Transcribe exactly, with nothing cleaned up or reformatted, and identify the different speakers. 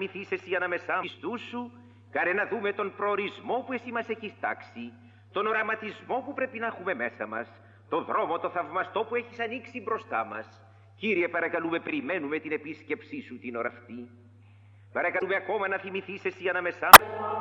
Speaker 1: θυμηθείς εσύ ανάμεσά πιστού σου, κάρε να δούμε τον προορισμό που εσύ μας έχεις τάξει, τον οραματισμό που πρέπει να έχουμε μέσα μας, τον δρόμο το θαυμαστό που έχεις ανοίξει μπροστά μας. Κύριε, παρακαλούμε, περιμένουμε την επίσκεψή σου την ώρα αυτή. Παρακαλούμε ακόμα να θυμηθείς εσύ ανάμεσά